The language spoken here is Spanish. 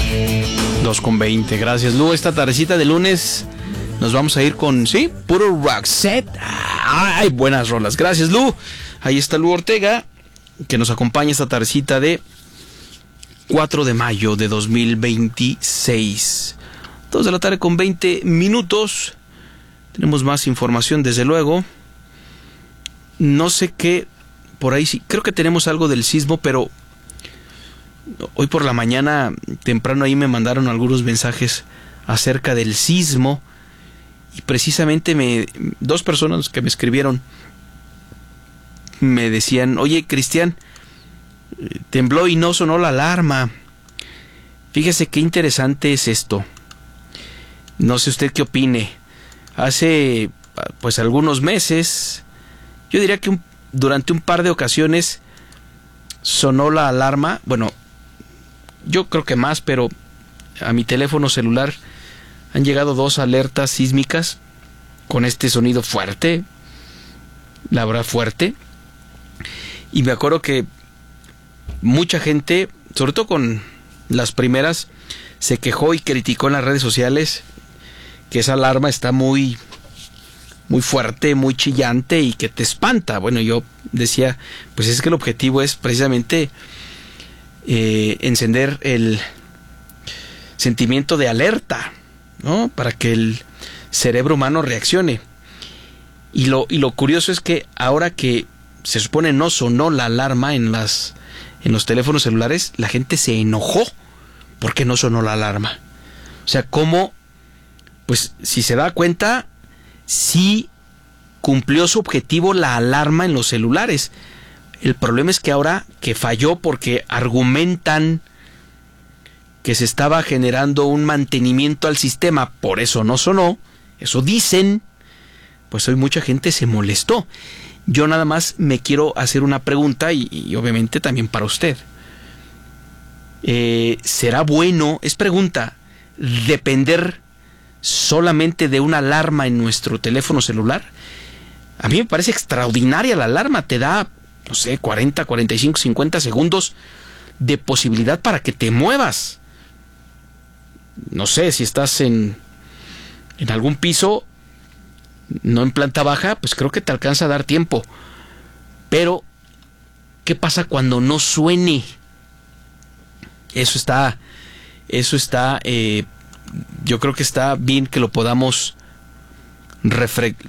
2:20. Gracias, Lu. Esta tardecita de lunes nos vamos a ir con, sí, puro rock set. Ay, buenas rolas. Gracias, Lu. Ahí está Lu Ortega, que nos acompaña esta tardecita de 4 de mayo de 2026. 2 de la tarde con 20 minutos. Tenemos más información, desde luego. No sé qué, por ahí sí, creo que tenemos algo del sismo, pero hoy por la mañana, temprano, ahí me mandaron algunos mensajes acerca del sismo. Y precisamente dos personas que me escribieron me decían: oye, Cristian, tembló y no sonó la alarma. Fíjese qué interesante es esto. No sé usted qué opine. Hace pues algunos meses, yo diría que durante un par de ocasiones sonó la alarma. Bueno, yo creo que más, pero a mi teléfono celular han llegado 2 alertas sísmicas con este sonido fuerte, la verdad fuerte. Y me acuerdo que mucha gente, sobre todo con las primeras, se quejó y criticó en las redes sociales que esa alarma está muy fuerte, muy chillante y que te espanta. Bueno, yo decía, pues es que el objetivo es precisamente encender el sentimiento de alerta, ¿no? Para que el cerebro humano reaccione. Y lo curioso es que ahora que se supone no sonó la alarma en los teléfonos celulares, la gente se enojó porque no sonó la alarma. O sea, cómo, pues si se da cuenta, sí cumplió su objetivo la alarma en los celulares. El problema es que ahora que falló porque argumentan que se estaba generando un mantenimiento al sistema, por eso no sonó, eso dicen, pues hoy mucha gente se molestó. Yo nada más me quiero hacer una pregunta y obviamente también para usted. ¿Será bueno, es pregunta, depender solamente de una alarma en nuestro teléfono celular? A mí me parece extraordinaria la alarma, te da, no sé, 40, 45, 50 segundos de posibilidad para que te muevas. No sé, si estás en algún piso, no en planta baja, pues creo que te alcanza a dar tiempo. Pero, ¿qué pasa cuando no suene? Eso está, yo creo que está bien que lo podamos